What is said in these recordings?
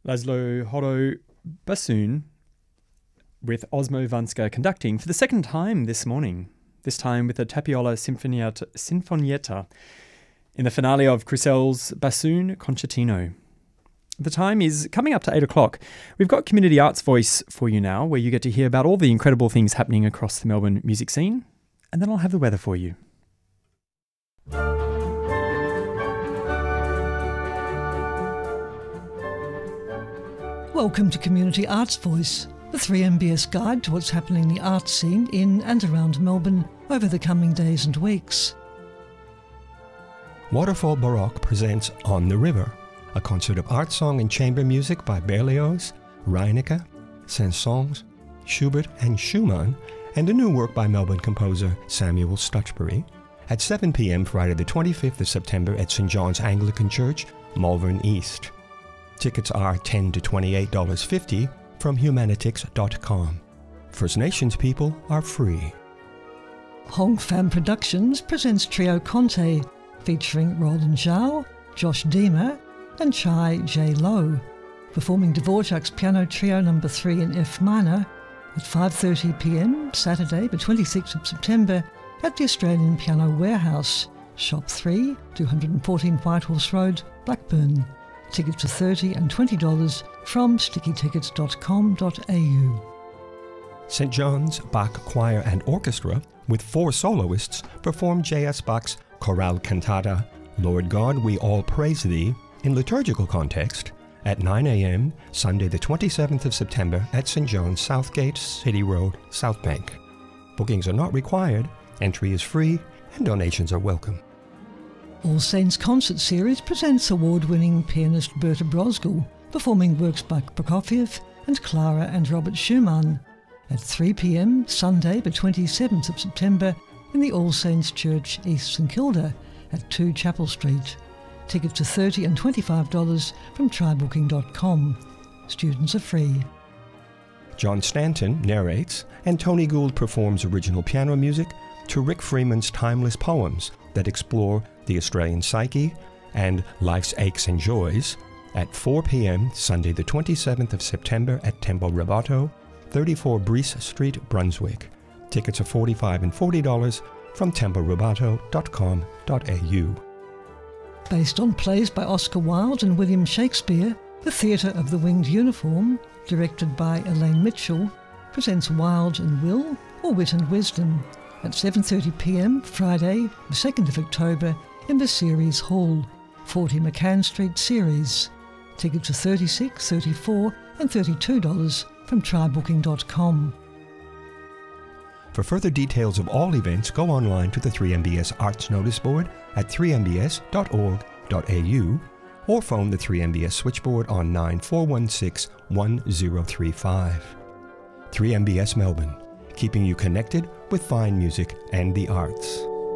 Laszlo Horo bassoon with Osmo Vanska conducting for the second time this morning, this time with the Tapiola Sinfonietta in the finale of Crusel's Bassoon Concertino. The time is coming up to 8 o'clock. We've got Community Arts Voice for you now, where you get to hear about all the incredible things happening across the Melbourne music scene, and then I'll have the weather for you. Welcome to Community Arts Voice, the 3MBS guide to what's happening in the arts scene in and around Melbourne over the coming days and weeks. Waterfall Baroque presents On the River, a concert of art song and chamber music by Berlioz, Reinecke, Saint-Saëns, Schubert and Schumann, and a new work by Melbourne composer Samuel Stutchbury, at 7 p.m. Friday the 25th of September at St. John's Anglican Church, Malvern East. Tickets are $10 to $28.50 from humanitix.com. First Nations people are free. Hong Fam Productions presents Trio Conte, featuring Roland Zhao, Josh Deemer and Chai J. Low, performing Dvorak's Piano Trio No. 3 in F minor at 5:30 p.m. Saturday the 26th of September at the Australian Piano Warehouse, Shop 3, 214 Whitehorse Road, Blackburn. Tickets are $30 and $20 from stickytickets.com.au. St. John's Bach Choir and Orchestra, with 4 soloists, perform J.S. Bach's chorale cantata, Lord God, We All Praise Thee, in liturgical context, at 9 a.m. Sunday the 27th of September at St. John's Southgate, City Road, South Bank. Bookings are not required, entry is free, and donations are welcome. All Saints Concert Series presents award-winning pianist Berta Brosgel, performing works by Prokofiev and Clara and Robert Schumann, at 3 p.m. Sunday the 27th of September in the All Saints Church, East St Kilda, at 2 Chapel Street. Tickets are $30 and $25 from trybooking.com. Students are free. John Stanton narrates, and Tony Gould performs original piano music to Rick Freeman's timeless poems that explore the Australian psyche and life's aches and joys, at 4 p.m. Sunday the 27th of September at Tempo Roboto, 34 Breese Street, Brunswick. Tickets are $45 and $40 from temporoboto.com.au. Based on plays by Oscar Wilde and William Shakespeare, the Theatre of the Winged Uniform, directed by Elaine Mitchell, presents Wilde and Will, or Wit and Wisdom, at 7:30 p.m. Friday, the 2nd of October, in the Ceres Hall, 40 McCann Street, Ceres. Tickets are $36, $34 and $32 from trybooking.com. For further details of all events, go online to the 3MBS Arts Notice Board at 3mbs.org.au or phone the 3MBS switchboard on 9416-1035. 3MBS Melbourne, keeping you connected with fine music and the arts.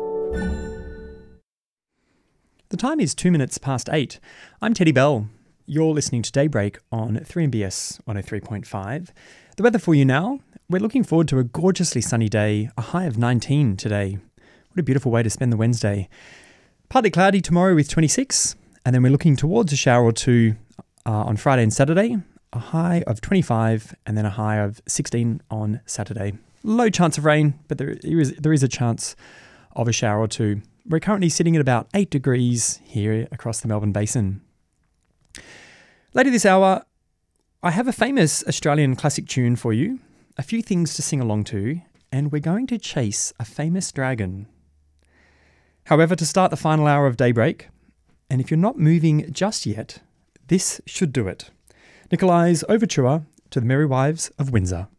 The time is 2 minutes past 8. I'm Teddy Bell. You're listening to Daybreak on 3MBS 103.5. The weather for you now. We're looking forward to a gorgeously sunny day, a high of 19 today. What a beautiful way to spend the Wednesday. Partly cloudy tomorrow with 26, and then we're looking towards a shower or two on Friday and Saturday, a high of 25, and then a high of 16 on Saturday. Low chance of rain, but there is a chance of a shower or two. We're currently sitting at about 8 degrees here across the Melbourne Basin. Later this hour, I have a famous Australian classic tune for you, a few things to sing along to, and we're going to chase a famous dragon. However, to start the final hour of Daybreak, and if you're not moving just yet, this should do it. Nikolai's Overture to the Merry Wives of Windsor.